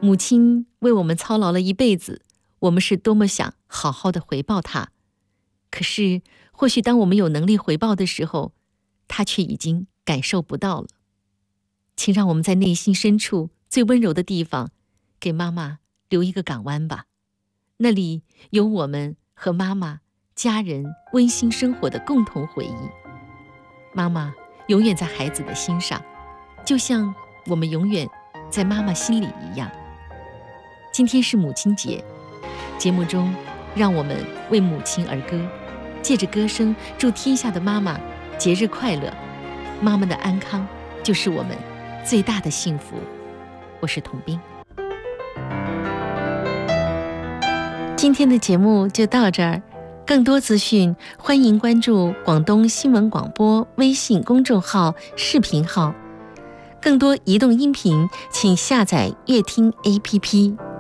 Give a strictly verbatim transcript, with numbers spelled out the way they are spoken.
母亲为我们操劳了一辈子，我们是多么想好好的回报她。可是，或许当我们有能力回报的时候，她却已经感受不到了。请让我们在内心深处最温柔的地方，给妈妈留一个港湾吧。那里有我们和妈妈、家人温馨生活的共同回忆。妈妈永远在孩子的心上，就像我们永远在妈妈心里一样。今天是母亲节，节目中让我们为母亲而歌，借着歌声祝天下的妈妈节日快乐。妈妈的安康就是我们最大的幸福。我是童斌。今天的节目就到这儿，更多资讯欢迎关注广东新闻广播微信公众号、视频号。更多移动音频，请下载乐听 A P P。